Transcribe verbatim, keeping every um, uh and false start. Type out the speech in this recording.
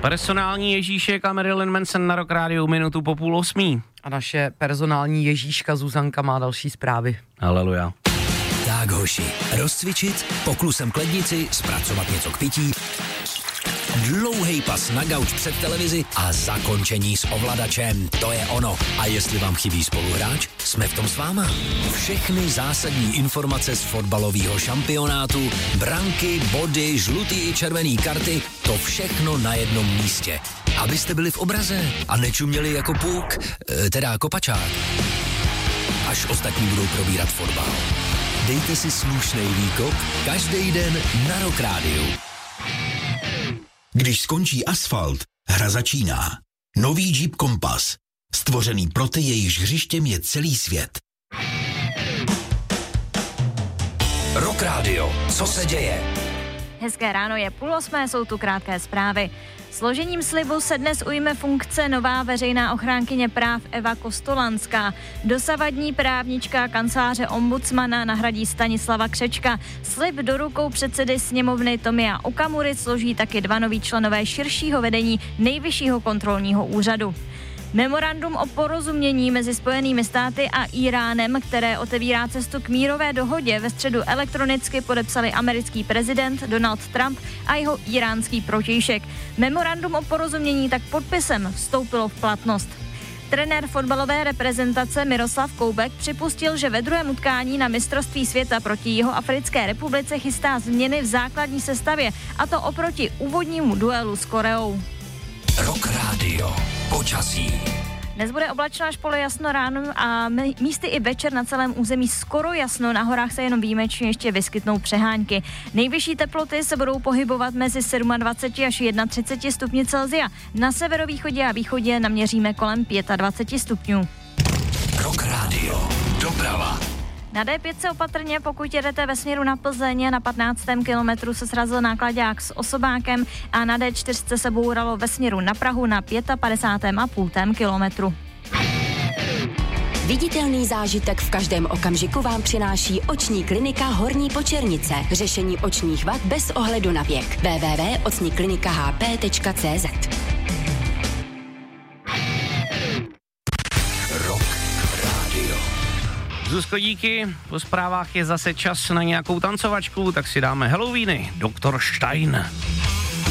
Personální Ježíšek a Marilyn Manson na Rock Rádiu minutu po půl osmí. A naše personální Ježíška Zuzanka má další zprávy. Haleluja. Tak hoši, rozcvičit, poklusem k lednici, zpracovat něco k pití, dlouhej pas na gauč před televizi a zakončení s ovladačem. To je ono. A jestli vám chybí spoluhráč, jsme v tom s váma. Všechny zásadní informace z fotbalového šampionátu, branky, body, žlutý i červený karty, to všechno na jednom místě. Abyste byli v obraze a nečuměli jako puk, teda kopačák. Až ostatní budou probírat fotbal. Dejte si slušnej výkop každý den na Rock Rádiu. Když skončí asfalt, hra začíná. Nový Jeep Compass. Stvořený pro ty, jejichž hřištěm je celý svět. Rock Radio. Co se děje? Hezké ráno, je půl osmé, jsou tu krátké zprávy. Složením slibu se dnes ujme funkce nová veřejná ochránkyně práv Eva Kostolanská. Dosavadní právnička kanceláře ombudsmana nahradí Stanislava Křečka. Slib do rukou předsedy sněmovny Tomia Okamury složí taky dva noví členové širšího vedení Nejvyššího kontrolního úřadu. Memorandum o porozumění mezi Spojenými státy a Íránem, které otevírá cestu k mírové dohodě, ve středu elektronicky podepsali americký prezident Donald Trump a jeho íránský protějšek. Memorandum o porozumění tak podpisem vstoupilo v platnost. Trenér fotbalové reprezentace Miroslav Koubek připustil, že ve druhém utkání na mistrovství světa proti Jihoafrické republice chystá změny v základní sestavě, a to oproti úvodnímu duelu s Koreou. Rock Radio. Počasí. Dnes bude oblačno až polojasno ráno a místy i večer na celém území skoro jasno, na horách se jenom výjimečně ještě vyskytnou přehánky. Nejvyšší teploty se budou pohybovat mezi dvacet sedm až třicet jedna stupni Celsia. Na severovýchodě a východě naměříme kolem dvacet pět stupňů. Rock Radio. Doprava. Na dé pět se opatrně, pokud jedete ve směru na Plzeň, na patnáctém kilometru se srazil náklaďák s osobákem a na dé čtyři se bouralo ve směru na Prahu na padesátém pátém a půl kilometru. Viditelný zážitek v každém okamžiku vám přináší oční klinika Horní Počernice. Řešení očních vad bez ohledu na věk. w w w tečka oční klinika h p tečka c z. Zuzko, díky. Po zprávách je zase čas na nějakou tancovačku, tak si dáme Halloweeny. doktor Stein.